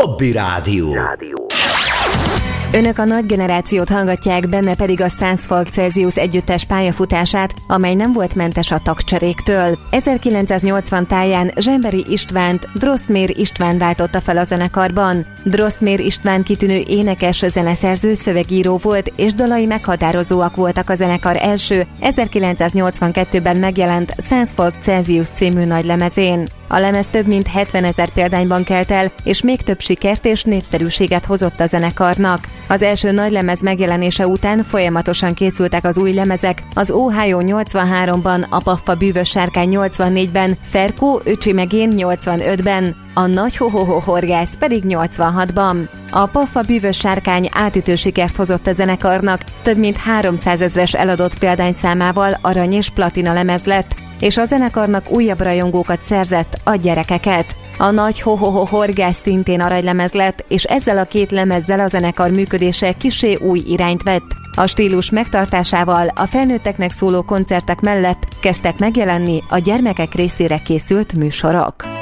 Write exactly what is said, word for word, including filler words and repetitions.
Hobby Rádió. Önök a nagy generációt hallgatják, benne pedig a Stans-Folk Celsius együttes pályafutását, amely nem volt mentes a tagcseréktől. ezerkilencszáznyolcvan táján Zsemberi Istvánt Drosztmér István váltotta fel a zenekarban. Drosztmér István kitűnő énekes, zeneszerző, szövegíró volt, és dalai meghatározóak voltak a zenekar első, ezerkilencszáznyolcvankettőben megjelent Stans-Folk Celsius című nagylemezén. A lemez több mint hetvenezer példányban kelt el, és még több sikert és népszerűséget hozott a zenekarnak. Az első nagylemez megjelenése után folyamatosan készültek az új lemezek, az Ohio nyolcvanháromban, a Paffa Bűvös Sárkány nyolcvannégyben, Ferkó Öcsi Megén nyolcvanötben, a Nagy Ho-Ho-Ho Horgász pedig nyolcvanhatban. A Paffa Bűvös Sárkány átütő sikert hozott a zenekarnak, több mint háromszázezres eladott példányszámával arany és platina lemez lett, és a zenekarnak újabb rajongókat szerzett, a gyerekeket. A Nagy Ho-Ho-Ho Horgász szintén aranylemez lett, és ezzel a két lemezzel a zenekar működése kissé új irányt vett. A stílus megtartásával a felnőtteknek szóló koncertek mellett kezdtek megjelenni a gyermekek részére készült műsorok.